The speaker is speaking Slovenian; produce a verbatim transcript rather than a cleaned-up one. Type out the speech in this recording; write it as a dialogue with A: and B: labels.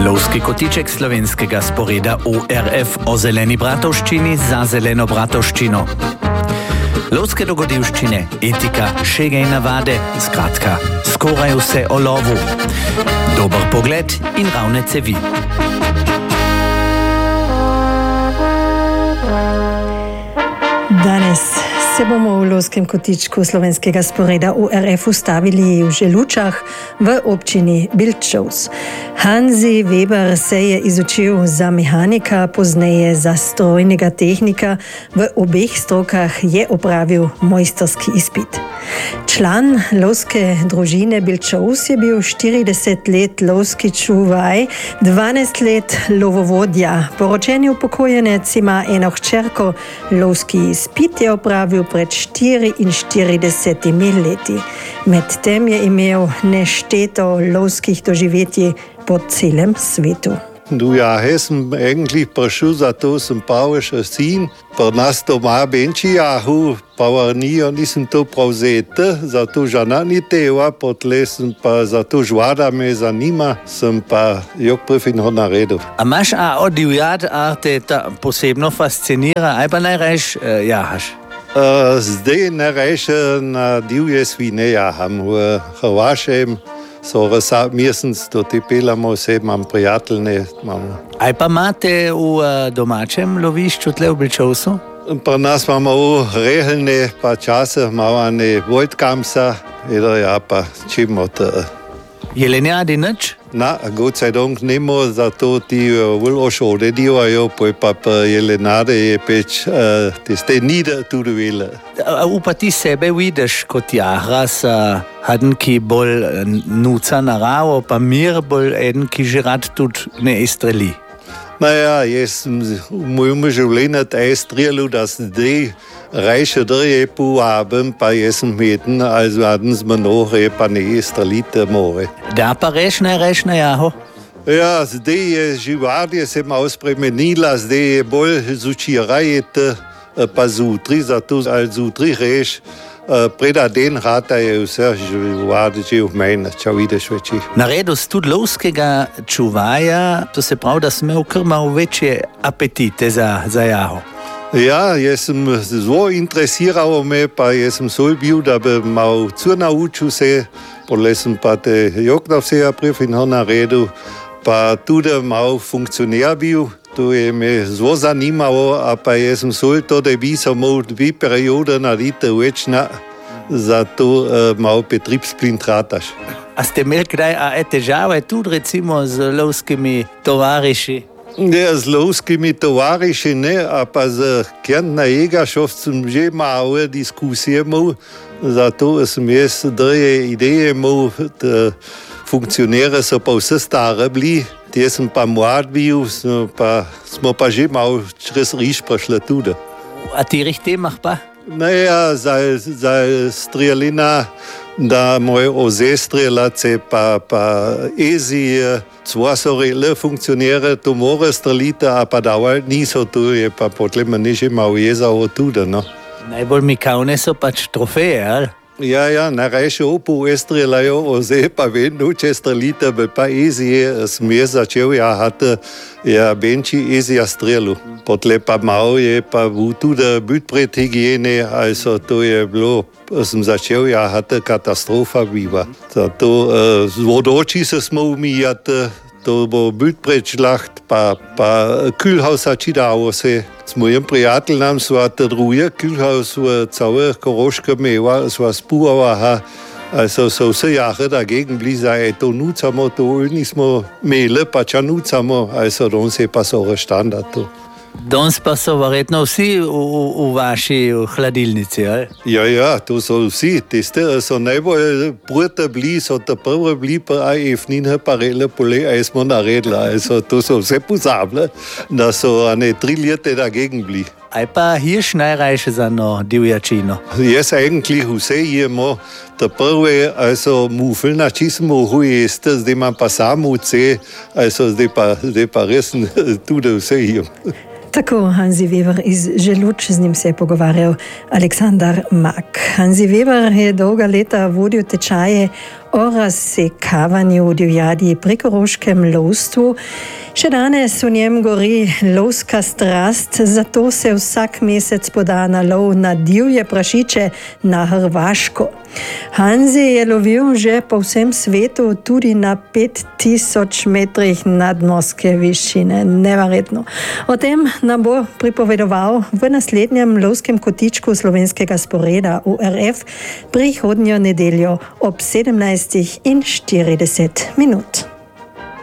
A: Lovski kotiček slovenskega sporeda O R F o zeleni bratovščini za zeleno bratovščino. Lovske dogodivščine, etika, šege in navade, skratka, skoraj vse o lovu. Dober pogled in ravne cevi.
B: Danes se bomo v lovskem kotičku slovenskega sporeda O R F ustavili v Želučah v občini Bilčovs. Hanzi Weber se je izučil za mehanika, pozneje za strojnega tehnika. V obeh strokah je opravil mojstrski izpit. Član lovske družine Bilčovs je bil štirideset let lovski čuvaj, dvanajst let lovovodja. Poročeni upokojenec ima eno hčerko. Lovski izpit je opravil pred štiriinštiridesetimi leti. Medtem je imel nešteto lovskih doživetij po celem svetu.
C: Du, ja, jaz sem eigentlich prišel za to, sem praviš sin, pa nas doma benči jahu, pa varnijo, nisem to pravzete, zato žena ni teva, potle sem pa zato žvada me zanima, sem pa jok prvinho naredil.
A: A imaš a o divjad, a te ta posebno fascinira, aj pa najrajš uh, jahaš?
C: Uh, zdaj najrajše na divje svine jaham v Hrvašem. So razsad mesec, to te pelamo vse, imam prijateljne. Imamo.
A: Aj pa imate v uh, domačem lovišču tle v Bilčovsu?
C: Pa nas imamo v rehelne, pa čase imamo ne Vojtkamsa, edo ja pa čim od... Uh,
A: Jelenjadi nič?
C: Na, Gott sei Dank nemo, zato ti uh, vil ošode divajo, pa pa jelenade je peč, uh, te ste nide tudi vele.
A: Upa ti sebe vidiš kot jahras, uh, haden ki bolj nuca naravo, pa mir bolj eden, ki že rad tudi ne istreli.
C: Naja, jaz sem v mojem življenju taj strelil, da se zdaj rajše drje povabim, pa jaz sem meten, also haden smo nohre, pa ne istrelite more.
A: Da pa reš ne reš na jaho?
C: Ja, zdaj je živadje se malo spremenila, zdaj je bolj zučirajete, pa zutri, zato ali zutri reš. Preda den rata je vse živadi že v meni, če vidiš večji.
A: Na redu z tudi lovskega čuvaja, to se pravi, da sem imel kar malo večje apetite za, za jaho.
C: Ja, jaz sem zelo interesiral me, pa jaz sem svoj bil, da bi malo cu naučil se, podle sem pa te jokna vse prvinho naredil, pa tudi malo funkcioner bil. To je me zelo zanimalo, a pa jaz sem svoj to, da bi sem imel dve periode narediti večna, zato uh, malo betriebsblind rataš.
A: A ste imeli kdaj a težave tudi recimo z lovskimi tovariši?
C: Ne, z lovskimi tovariši ne, a pa z kjentna jegašovcem že malo diskusije imel, zato sem jaz dreje ideje imel, da funkcionere so pa vse stare bili. Jaz sem pa mlad bil, smo pa, smo pa že malo čez riž prišli tudi.
A: A tih temah pa?
C: Naja, za, za strelina, da moje oze strelace, pa, pa ezi, cva so rele funkcionere, to more strelite, a pa daval niso tu, je pa potlema neže malo jezavo tudi, no.
A: Najbolj mikavne so pač trofeje, ali?
C: Ja, ja, najrajše opu strelajo oze, pa vedno, če strelite, bi pa ezije, sem jaz začel jahati, ja, benči ezija strelu. Potle pa malo je pa tudi biti pred higiene, also to je bilo, sem začel jahati, katastrofa biva. Zato z vodoči se smo umijati, to bo biti pred šlacht, pa, pa kühlhausa čidavo se. S mojim prijateljem sva te druje kühlhaus v całe Koroške meva, sva spurava, also so vse jahe dagegen bliza, je to nucamo, to nismo mele, pa ča nucamo, also danes je pa so standard to.
A: Danes pa so verjetno vsi v, v, v vaši hladilnici, ali?
C: Ja, ja, to so vsi, tiste so najbolj prute bili, so te prve bili, pa aj efnine parele pole, aj smo naredili, also to so vse pozabili, da so ne tri leta dagegen bili.
A: Aj pa hirš najrajše za no divjačino?
C: Jaz eigentlich vse jemo, te prve, also mufelnači smo hujeste, zdaj imam pa samo vse, also zdaj pa, zdaj pa res tudi vse jem.
B: Tako Hanzi Weber iz Želuč, z njim se je pogovarjal Aleksandar Mak. Hanzi Weber je dolga leta vodil tečaje oraz sekavanju divjadi pri koroškem lovstvu. Še danes v njem gori lovska strast, zato se vsak mesec poda na lov na divje prašiče na Hrvaško. Hanzi je lovil že po vsem svetu, tudi na pet tisoč metrih nadmorske višine. Neverjetno. O tem nam bo pripovedoval v naslednjem lovskem kotičku slovenskega sporeda U R F prihodnjo nedeljo ob sedemnajstih in štirideset minut.